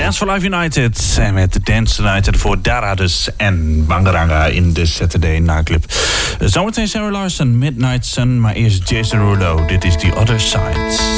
Dance for Life United. En met de Dance United voor Dara dus en Bangaranga in de Saturday Nightclub. Zometeen Sarah Larson, Midnight Sun, maar eerst Jason Rulo. Dit is The Other Side.